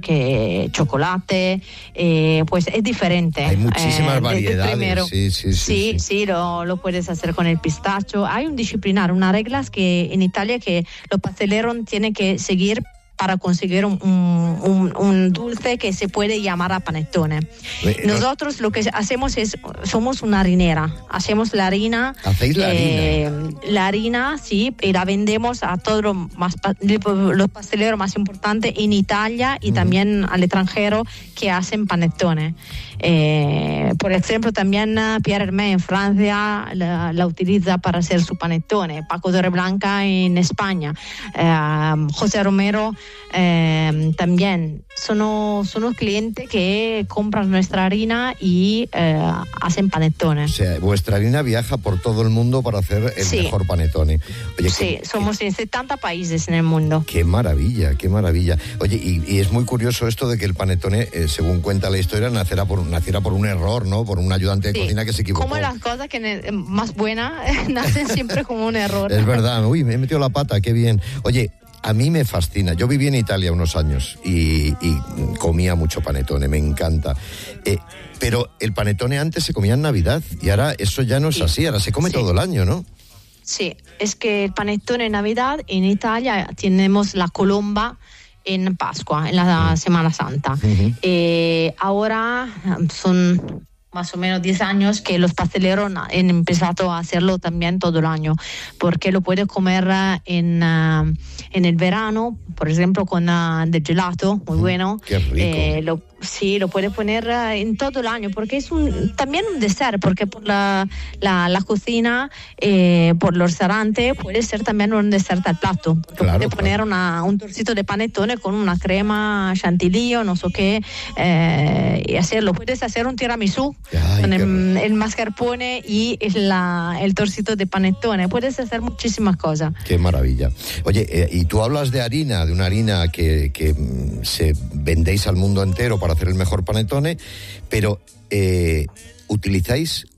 que chocolate, pues es diferente. Hay muchísimas variedades. Sí, lo puedes hacer con el pistacho. Hay un disciplinar, unas reglas que en Italia que los pasteleros tienen que seguir para conseguir un dulce que se puede llamar a panettone. Nosotros lo que hacemos somos una harinera. Hacemos la harina. ¿Hacéis la harina? La harina, sí, y la vendemos a todos los pasteleros más importantes en Italia y también al extranjero que hacen panettone. Por ejemplo, también Pierre Hermé en Francia la utiliza para hacer su panettone. Paco Torreblanca en España. José Romero también son clientes que compran nuestra harina y hacen panettone. O sea, vuestra harina viaja por todo el mundo para hacer el mejor panettone. Oye, somos en 70 países en el mundo. Qué maravilla, qué maravilla. Oye, y es muy curioso esto de que el panettone, según cuenta la historia, naciera por un error, ¿no? Por un ayudante de cocina que se equivocó. Como las cosas que más buenas nacen siempre como un error. Es verdad. Uy, me he metido la pata, qué bien. Oye, a mí me fascina. Yo viví en Italia unos años y comía mucho panettone, me encanta. Pero el panettone antes se comía en Navidad y ahora eso ya no es así, ahora se come todo el año, ¿no? Sí, es que el panettone en Navidad, en Italia tenemos la colomba en Pascua, en la Semana Santa. Ahora son más o menos 10 años que los pasteleros han empezado a hacerlo también todo el año, porque lo puedes comer en el verano, por ejemplo, con del gelato, muy bueno. Qué rico. Lo puedes poner en todo el año, porque es también un dessert, porque por la cocina, por los restaurantes, puede ser también un dessert al plato. Porque puedes poner un trocito de panettone con una crema chantilly o no sé qué, y hacerlo. Puedes hacer un tiramisú con el mascarpone y el trocito de panettone. Puedes hacer muchísimas cosas. Qué maravilla. Oye, y tú hablas de una harina que se vendéis al mundo entero para hacer el mejor panettone, pero utilizáis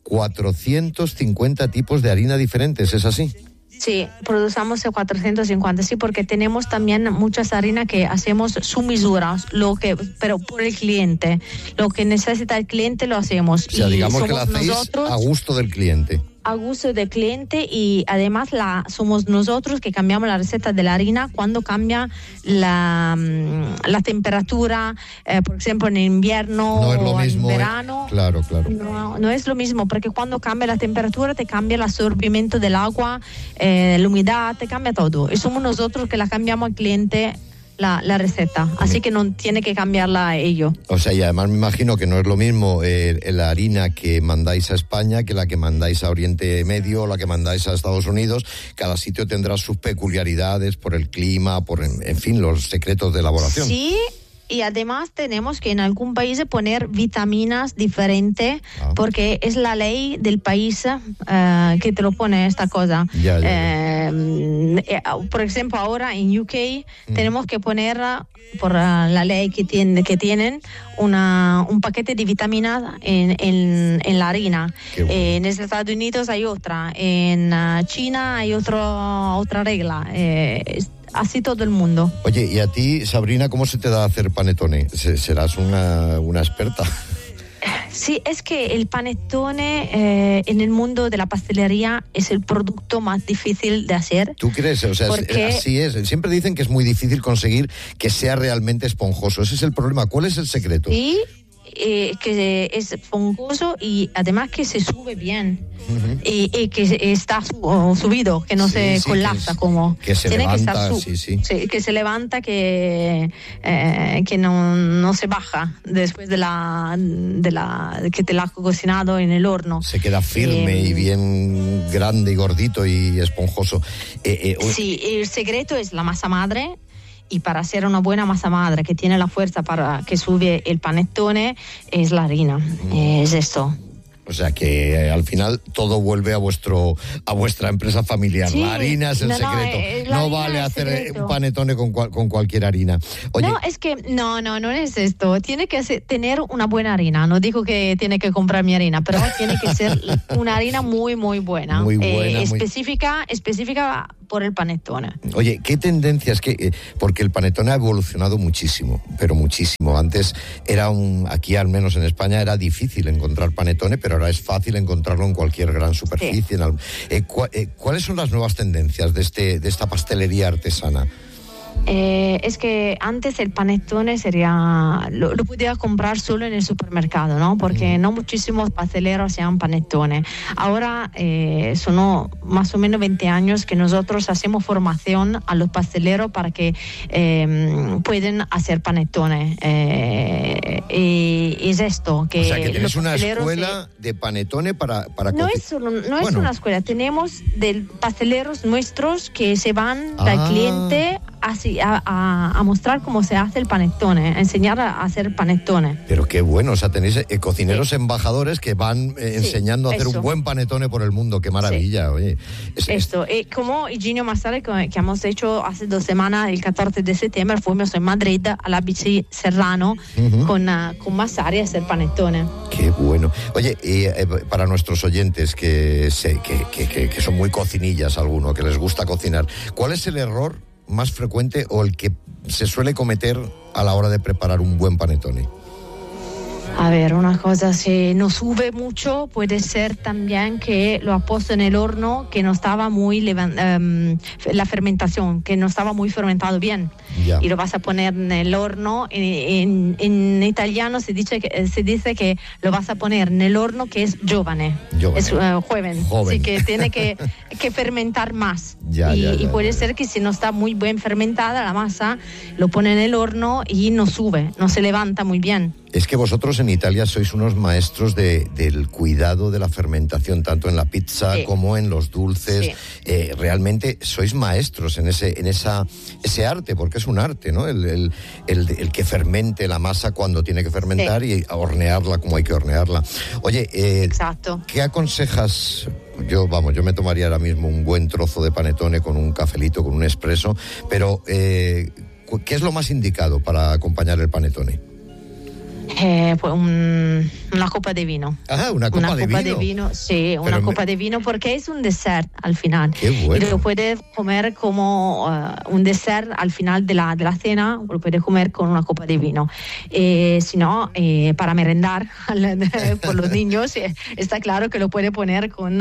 450 tipos de harina diferentes, ¿es así? Sí, producimos 450, sí, porque tenemos también muchas harinas que hacemos su misura, pero por el cliente. Lo que necesita el cliente lo hacemos. O sea, digamos que la hacéis a gusto del cliente. A gusto del cliente, y además somos nosotros que cambiamos la receta de la harina cuando cambia la temperatura, por ejemplo en invierno no es lo o mismo, en verano. Claro. No es lo mismo, porque cuando cambia la temperatura te cambia el absorbimiento del agua, la humedad, te cambia todo. Y somos nosotros que la cambiamos al cliente la receta, así que no tiene que cambiarla ellos. O sea, y además me imagino que no es lo mismo la harina que mandáis a España que la que mandáis a Oriente Medio o la que mandáis a Estados Unidos. Cada sitio tendrá sus peculiaridades por el clima, en fin, los secretos de elaboración. Sí. Y además tenemos que en algún país poner vitaminas diferentes, porque es la ley del país que te lo pone esta cosa. Por ejemplo, ahora en UK tenemos que poner, por la ley que tienen, un paquete de vitaminas en la harina. Bueno. En Estados Unidos hay otra, en China hay otra regla. Así todo el mundo. Oye, y a ti, Sabrina, ¿cómo se te da hacer panettone? ¿Serás una experta? Sí, es que el panettone en el mundo de la pastelería es el producto más difícil de hacer. ¿Tú crees? O sea, así es. Siempre dicen que es muy difícil conseguir que sea realmente esponjoso. Ese es el problema. ¿Cuál es el secreto? Sí, que es esponjoso y además que se sube bien. Y que está subido, que no se colapsa, que se tiene levanta, que estar que se levanta, que no se baja después de que te la has cocinado en el horno. Se queda firme y bien grande y gordito y esponjoso. Sí, el secreto es la masa madre. Y para hacer una buena masa madre que tiene la fuerza para que sube el panettone es la harina, es esto. O sea que al final todo vuelve a vuestra empresa familiar. Sí, la harina es el secreto. No vale hacer un panettone con cualquier harina. Oye, no, es que no es esto. Tiene que tener una buena harina. No digo que tiene que comprar mi harina, pero tiene que ser una harina muy, muy buena. Muy buena. Específica por el panettone. Oye, ¿qué tendencias? Porque el panettone ha evolucionado muchísimo, pero muchísimo. Antes aquí al menos en España era difícil encontrar panettone, pero ahora es fácil encontrarlo en cualquier gran superficie. Sí. ¿Cuáles son las nuevas tendencias de esta pastelería artesana? Es que antes el panettone lo podía comprar solo en el supermercado, ¿no? Porque no muchísimos pasteleros hacían panettone. Ahora son más o menos 20 años que nosotros hacemos formación a los pasteleros para que puedan hacer panettone. Y es esto. Que o sea, que tienes una escuela de panettone para no es una escuela. Tenemos pasteleros nuestros que se van al cliente a mostrar cómo se hace el panettone, a enseñar a hacer panettone. Pero qué bueno, o sea, tenéis cocineros embajadores que van enseñando a hacer un buen panettone por el mundo, qué maravilla, oye. Como Higinio Massari, que hemos hecho hace 2 semanas, el 14 de septiembre, fuimos en Madrid a la ABC Serrano con Massari a hacer panettone. Qué bueno. Oye, para nuestros oyentes que son muy cocinillas algunos, que les gusta cocinar, ¿cuál es el error más frecuente o el que se suele cometer a la hora de preparar un buen panettone? A ver, una cosa, si no sube mucho, puede ser también que lo ha puesto en el horno, que no estaba muy la fermentación, que no estaba muy fermentado bien. Ya. Y lo vas a poner en el horno. En italiano se dice que lo vas a poner en el horno que es giovane. Es joven. Así que tiene que fermentar más. Y puede ser que si no está muy bien fermentada la masa, lo pone en el horno y no sube, no se levanta muy bien. Es que vosotros en Italia sois unos maestros del cuidado de la fermentación, tanto en la pizza como en los dulces. Sí. Realmente sois maestros en ese arte, porque es un arte, ¿no? El que fermente la masa cuando tiene que fermentar y hornearla como hay que hornearla. Oye, exacto. ¿Qué aconsejas? Yo me tomaría ahora mismo un buen trozo de panettone con un cafelito, con un espresso, pero ¿qué es lo más indicado para acompañar el panettone? Pues una copa de vino. Ah, una copa de vino. Sí, una copa de vino, porque es un dessert al final. Qué bueno. Y lo puedes comer como un dessert al final de la cena, lo puedes comer con una copa de vino. Si no, para merendar por los niños, está claro que lo puede poner con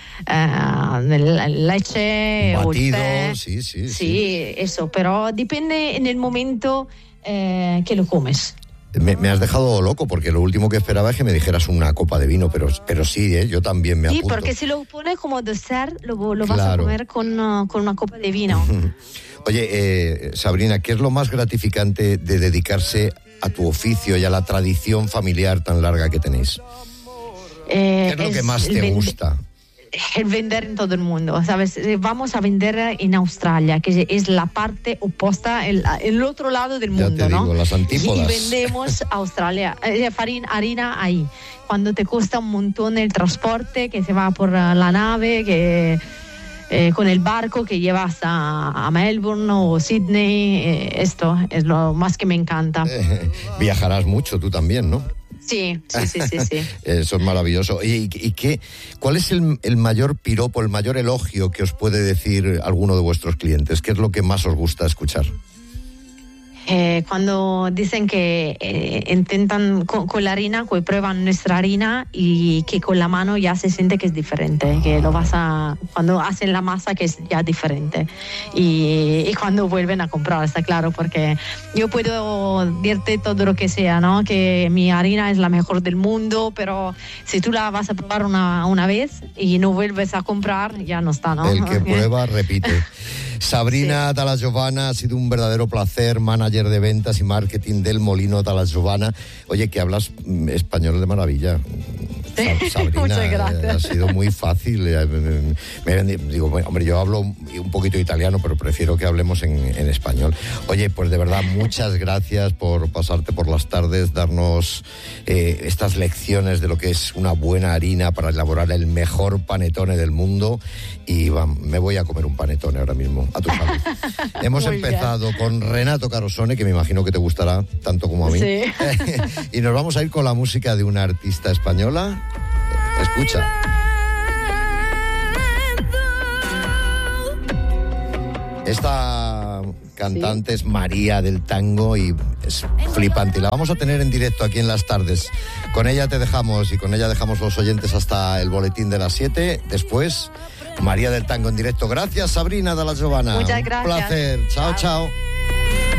leche batido, o té. Sí, eso, pero depende en el momento que lo comes. Me has dejado loco, porque lo último que esperaba es que me dijeras una copa de vino, pero sí, yo también me apunto. Sí, porque si lo pones como dessert, lo vas a comer con una copa de vino. Oye, Sabrina, ¿qué es lo más gratificante de dedicarse a tu oficio y a la tradición familiar tan larga que tenéis? ¿Qué es lo que más te gusta? El vender en todo el mundo, ¿sabes? Vamos a vender en Australia, que es la parte opuesta, el otro lado del mundo, ya te digo, ¿no? Las antípodas. Y vendemos a Australia, harina ahí. Cuando te cuesta un montón el transporte, que se va por la nave, que con el barco que llevas a Melbourne o Sydney, esto es lo más que me encanta. Viajarás mucho tú también, ¿no? Sí. Eso es maravilloso. ¿Y cuál es el mayor piropo, el mayor elogio que os puede decir alguno de vuestros clientes? ¿Qué es lo que más os gusta escuchar? Cuando dicen que intentan con la harina, que prueban nuestra harina y que con la mano ya se siente que es diferente, que cuando hacen la masa que es ya diferente y cuando vuelven a comprar, está claro, porque yo puedo decirte todo lo que sea, ¿no? Que mi harina es la mejor del mundo, pero si tú la vas a probar una vez y no vuelves a comprar, ya no está, ¿no? El que prueba repite. Sabrina Dalla Giovanna, ha sido un verdadero placer, manager de ventas y marketing del Molino Dalla Giovanna. Oye, que hablas español de maravilla. Sabrina, muchas gracias. Ha sido muy fácil. Digo, hombre, yo hablo un poquito italiano, pero prefiero que hablemos en español. Oye, pues de verdad, muchas gracias por pasarte por las tardes, darnos estas lecciones de lo que es una buena harina para elaborar el mejor panettone del mundo. Y me voy a comer un panettone ahora mismo, a tu salud. Hemos empezado con Renato Carosone, que me imagino que te gustará tanto como a mí. Sí. Y nos vamos a ir con la música de una artista española. Escucha. Esta cantante es María del Tango y es flipante. Y la vamos a tener en directo aquí en las tardes. Con ella te dejamos y con ella dejamos los oyentes hasta el boletín de las 7. Después, María del Tango en directo. Gracias, Sabrina Dalla Giovanna. Muchas gracias. Un placer. Chao, chao.